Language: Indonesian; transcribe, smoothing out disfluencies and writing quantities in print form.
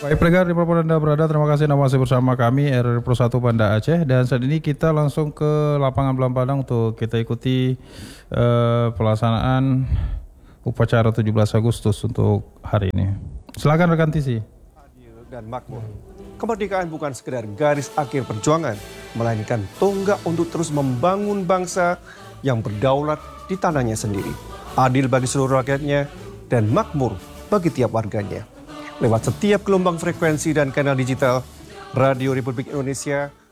Baik pendengar di dimanapun Anda berada, terima kasih Anda masih bersama kami RRI Pro 1 Banda Aceh, dan saat ini kita langsung ke lapangan Belam Padang untuk kita ikuti pelaksanaan upacara 17 Agustus untuk hari ini. Silakan rekan Tisi. Adil dan makmur. Kemerdekaan bukan sekedar garis akhir perjuangan, melainkan tonggak untuk terus membangun bangsa yang berdaulat di tanahnya sendiri. Adil bagi seluruh rakyatnya dan makmur bagi tiap warganya. Lewat setiap gelombang frekuensi dan kanal digital, Radio Republik Indonesia